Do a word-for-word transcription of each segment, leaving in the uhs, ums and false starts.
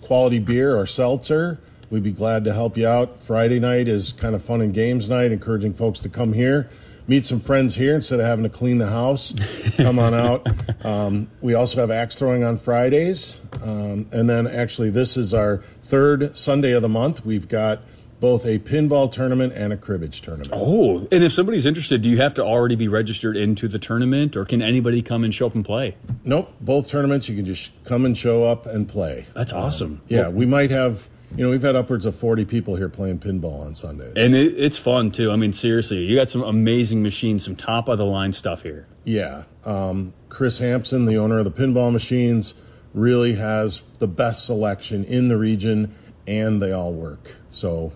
quality beer or seltzer, we'd be glad to help you out. Friday night is kind of fun and games night, encouraging folks to come here, meet some friends here instead of having to clean the house. Come on out. Um, we also have axe throwing on Fridays. Um, and then actually this is our third Sunday of the month. We've got both a pinball tournament and a cribbage tournament. Oh, and if somebody's interested, do you have to already be registered into the tournament, or can anybody come and show up and play? Nope, both tournaments, you can just come and show up and play. That's awesome. Um, yeah, we might have, you know, we've had upwards of forty people here playing pinball on Sundays. And it, it's fun, too. I mean, seriously, you got some amazing machines, some top-of-the-line stuff here. Yeah. Um, Chris Hampson, the owner of the Pinball Machines, really has the best selection in the region, and they all work. So...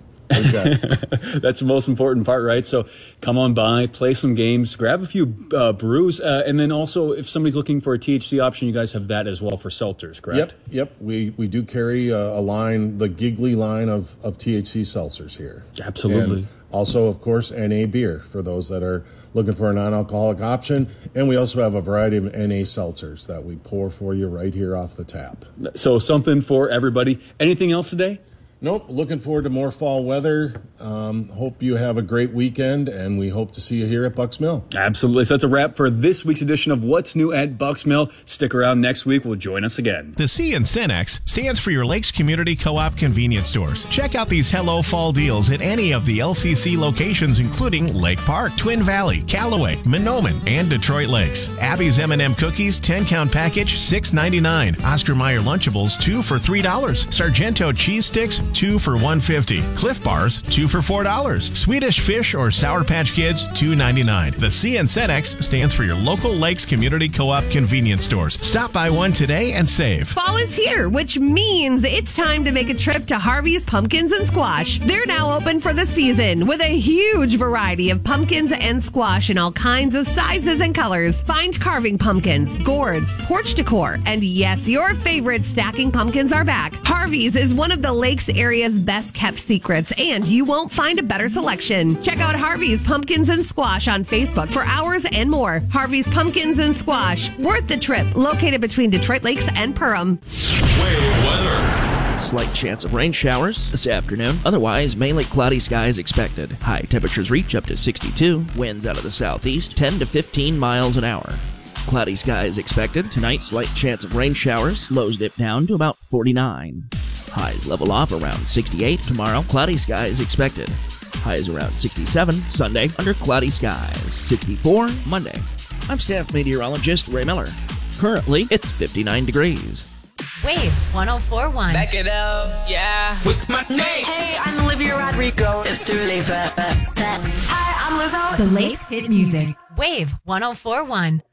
That's the most important part, right? So come on by, play some games, grab a few uh, brews, uh, and then also if somebody's looking for a T H C option, you guys have that as well for seltzers, correct? Yep, yep. We we do carry a, a line, the Giggly line of, of T H C seltzers here. Absolutely. And also, of course, N A beer for those that are looking for a non-alcoholic option. And we also have a variety of N A seltzers that we pour for you right here off the tap. So something for everybody. Anything else today? Nope. Looking forward to more fall weather. Um, hope you have a great weekend, and we hope to see you here at Bucks Mill. Absolutely. So that's a wrap for this week's edition of What's New at Bucks Mill. Stick around next week. We'll join us again. The C in Cenex stands for your Lakes Community Co-op convenience stores. Check out these Hello Fall deals at any of the L C C locations, including Lake Park, Twin Valley, Callaway, Monoman, and Detroit Lakes. Abby's M and M cookies, ten-count package, six ninety-nine. Oscar Mayer Lunchables, two for three dollars. Sargento cheese sticks, two for one fifty. Cliff Bars, two for four dollars. Swedish Fish or Sour Patch Kids, two ninety-nine. The C in Cenex stands for your local Lakes Community Co-op convenience stores. Stop by one today and save. Fall is here, which means it's time to make a trip to Harvey's Pumpkins and Squash. They're now open for the season with a huge variety of pumpkins and squash in all kinds of sizes and colors. Find carving pumpkins, gourds, porch decor, and yes, your favorite stacking pumpkins are back. Harvey's is one of the Lakes area's best kept secrets, and you won't find a better selection. Check out Harvey's Pumpkins and Squash on Facebook for hours and more. Harvey's Pumpkins and Squash, worth the trip, located between Detroit Lakes and Perham. Wave weather. Slight chance of rain showers this afternoon. Otherwise, mainly cloudy skies expected. High temperatures reach up to sixty-two. Winds out of the southeast, ten to fifteen miles an hour. Cloudy skies expected. Tonight, slight chance of rain showers. Lows dip down to about forty-nine. Highs level off around sixty-eight. Tomorrow, cloudy skies expected. Highs around sixty-seven. Sunday, under cloudy skies. sixty-four. Monday. I'm staff meteorologist Ray Miller. Currently, it's fifty-nine degrees. Wave one oh four point one. Back it up, yeah. What's my name? Hey, I'm Olivia Rodrigo. It's Dua Lipa. Hi, I'm Lizzo. The Lakes Hit Music. Wave one oh four point one.